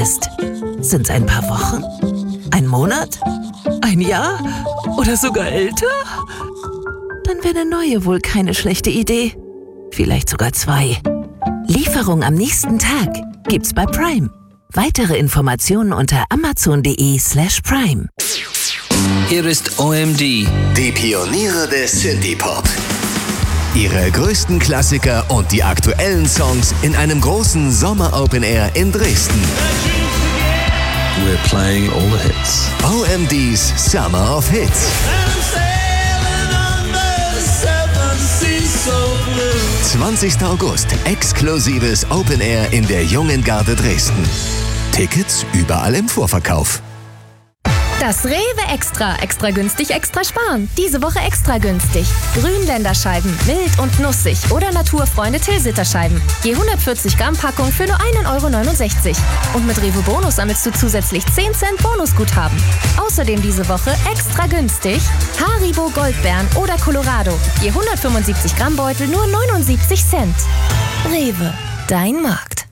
ist. Sind's ein paar Wochen? Ein Monat? Ein Jahr? Oder sogar älter? Dann wäre eine neue wohl keine schlechte Idee. Vielleicht sogar 2. Lieferung am nächsten Tag gibt's bei Prime. Weitere Informationen unter amazon.de/prime. Hier ist OMD. Die Pioniere des Synthie-Pop. Ihre größten Klassiker und die aktuellen Songs in einem großen Sommer-Open-Air in Dresden. We're playing all the hits. OMD's Summer of Hits. 20. August, exklusives Open-Air in der Jungen Garde Dresden. Tickets überall im Vorverkauf. Das Rewe Extra. Extra günstig, extra sparen. Diese Woche extra günstig. Grünländerscheiben, mild und nussig oder Naturfreunde Tilsiterscheiben. Je 140 Gramm Packung für nur 1,69 €. Und mit Rewe Bonus sammelst du zusätzlich 10 Cent Bonusguthaben. Außerdem diese Woche extra günstig Haribo Goldbeeren oder Colorado. Je 175 Gramm Beutel nur 79 Cent. Rewe, dein Markt.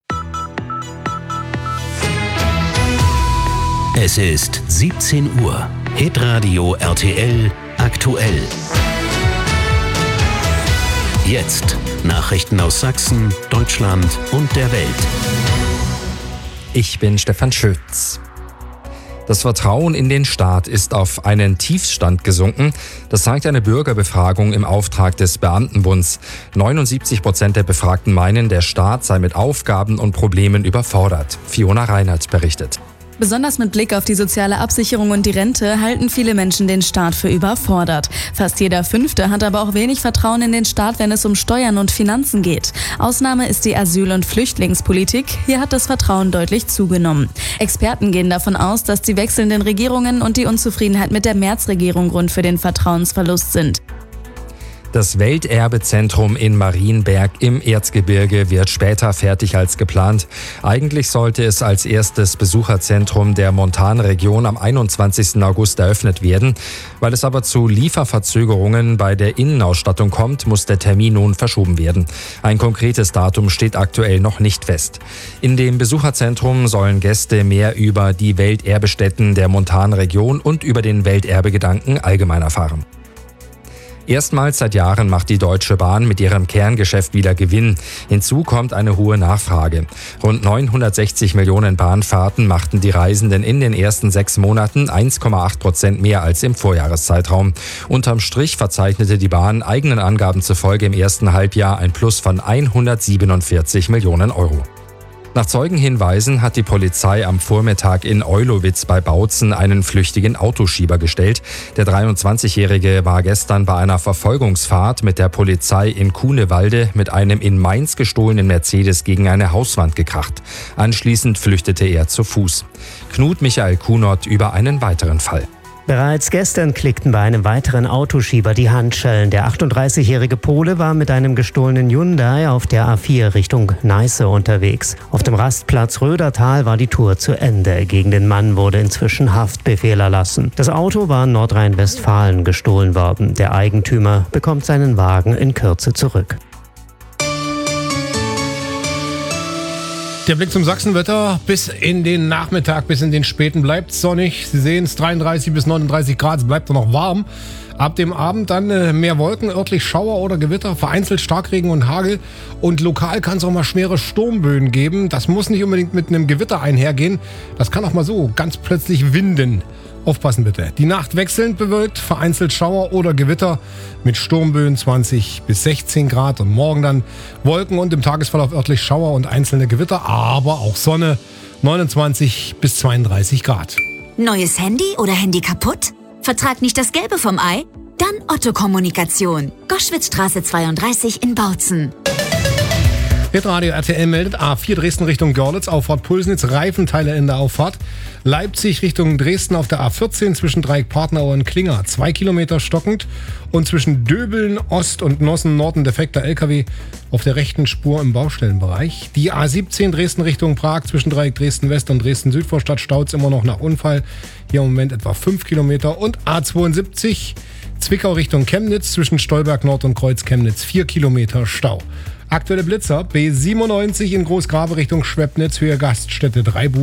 Es ist 17 Uhr. Hitradio RTL aktuell. Jetzt Nachrichten aus Sachsen, Deutschland und der Welt. Ich bin Stefan Schütz. Das Vertrauen in den Staat ist auf einen Tiefstand gesunken. Das zeigt eine Bürgerbefragung im Auftrag des Beamtenbunds. 79% der Befragten meinen, der Staat sei mit Aufgaben und Problemen überfordert. Fiona Reinhardt berichtet. Besonders mit Blick auf die soziale Absicherung und die Rente halten viele Menschen den Staat für überfordert. Fast jeder Fünfte hat aber auch wenig Vertrauen in den Staat, wenn es um Steuern und Finanzen geht. Ausnahme ist die Asyl- und Flüchtlingspolitik. Hier hat das Vertrauen deutlich zugenommen. Experten gehen davon aus, dass die wechselnden Regierungen und die Unzufriedenheit mit der Merz-Regierung Grund für den Vertrauensverlust sind. Das Welterbezentrum in Marienberg im Erzgebirge wird später fertig als geplant. Eigentlich sollte es als erstes Besucherzentrum der Montanregion am 21. August eröffnet werden. Weil es aber zu Lieferverzögerungen bei der Innenausstattung kommt, muss der Termin nun verschoben werden. Ein konkretes Datum steht aktuell noch nicht fest. In dem Besucherzentrum sollen Gäste mehr über die Welterbestätten der Montanregion und über den Welterbegedanken allgemein erfahren. Erstmals seit Jahren macht die Deutsche Bahn mit ihrem Kerngeschäft wieder Gewinn. Hinzu kommt eine hohe Nachfrage. Rund 960 Millionen Bahnfahrten machten die Reisenden in den ersten 6 Monaten 1,8% mehr als im Vorjahreszeitraum. Unterm Strich verzeichnete die Bahn eigenen Angaben zufolge im ersten Halbjahr ein Plus von 147 Millionen Euro. Nach Zeugenhinweisen hat die Polizei am Vormittag in Eulowitz bei Bautzen einen flüchtigen Autoschieber gestellt. Der 23-Jährige war gestern bei einer Verfolgungsfahrt mit der Polizei in Kuhnewalde mit einem in Mainz gestohlenen Mercedes gegen eine Hauswand gekracht. Anschließend flüchtete er zu Fuß. Knut Michael Kunert über einen weiteren Fall. Bereits gestern klickten bei einem weiteren Autoschieber die Handschellen. Der 38-jährige Pole war mit einem gestohlenen Hyundai auf der A4 Richtung Neiße unterwegs. Auf dem Rastplatz Rödertal war die Tour zu Ende. Gegen den Mann wurde inzwischen Haftbefehl erlassen. Das Auto war in Nordrhein-Westfalen gestohlen worden. Der Eigentümer bekommt seinen Wagen in Kürze zurück. Der Blick zum Sachsenwetter. Bis in den Nachmittag, bis in den späten bleibt es sonnig. Sie sehen es, 33 bis 39 Grad, es bleibt noch warm. Ab dem Abend dann mehr Wolken, örtlich Schauer oder Gewitter, vereinzelt Starkregen und Hagel. Und lokal kann es auch mal schwere Sturmböen geben. Das muss nicht unbedingt mit einem Gewitter einhergehen. Das kann auch mal so ganz plötzlich winden. Aufpassen bitte. Die Nacht wechselnd bewölkt, vereinzelt Schauer oder Gewitter mit Sturmböen 20 bis 16 Grad. Und morgen dann Wolken und im Tagesverlauf örtlich Schauer und einzelne Gewitter, aber auch Sonne 29 bis 32 Grad. Neues Handy oder Handy kaputt? Vertrag nicht das Gelbe vom Ei? Dann Otto Kommunikation. Goschwitzstraße 32 in Bautzen. Hitradio RTL meldet A4 Dresden Richtung Görlitz, Auffahrt Pulsnitz, Reifenteile in der Auffahrt. Leipzig Richtung Dresden auf der A14 zwischen Dreieck-Partnau und Klinger 2 Kilometer stockend. Und zwischen Döbeln Ost und Nossen Nord ein defekter LKW auf der rechten Spur im Baustellenbereich. Die A17 Dresden Richtung Prag zwischen Dreieck Dresden West und Dresden Süd vor Stadt Stauz immer noch nach Unfall. Hier im Moment etwa 5 Kilometer. Und A72 Zwickau Richtung Chemnitz zwischen Stolberg Nord und Kreuz Chemnitz 4 Kilometer Stau. Aktuelle Blitzer B97 in Großgrabe Richtung Schwebnitz, Höhe Gaststätte 3